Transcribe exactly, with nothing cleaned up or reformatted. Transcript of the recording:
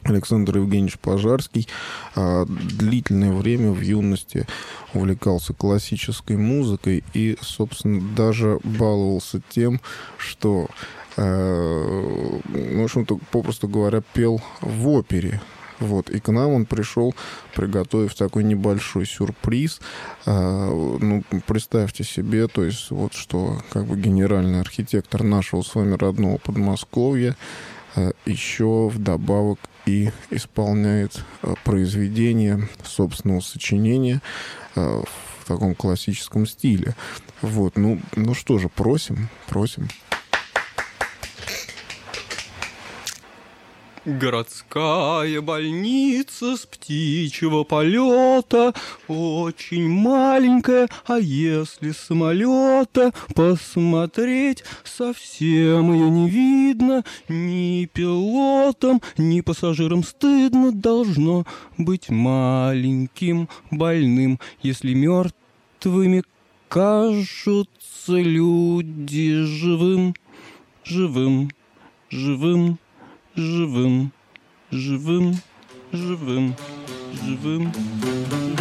Александр Евгеньевич Пожарский длительное время в юности увлекался классической музыкой и, собственно, даже баловался тем, что, ну, в общем-то, попросту говоря, пел в опере. Вот. И к нам он пришел, приготовив такой небольшой сюрприз. Ну, представьте себе, то есть вот что как бы генеральный архитектор нашего с вами родного Подмосковья еще вдобавок и исполняет произведение собственного сочинения в таком классическом стиле. Вот, ну, ну что же, просим, просим. Городская больница с птичьего полета, очень маленькая, а если с самолета посмотреть, совсем ее не видно, ни пилотам, ни пассажирам стыдно должно быть маленьким больным, если мертвыми кажутся люди живым, живым, живым. Живым, живым, живым, живым.